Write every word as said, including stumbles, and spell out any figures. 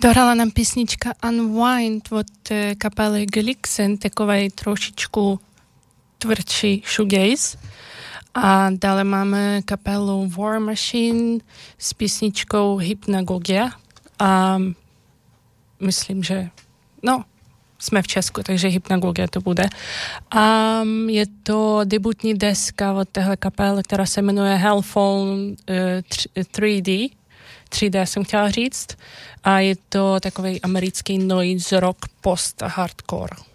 Dohrala nám písnička Unwind od kapely Glixen, takovej trošičku tvrdší shoegaze. A dále máme kapelu War Machine s písničkou Hypnagogia. A myslím, že no, jsme v Česku, takže Hypnagogia to bude. A je to debutní deska od téhle kapely, která se jmenuje Hellphone uh, tři dé. tři dé jsem chtěla říct. A je to takový americký noise rock post hardcore.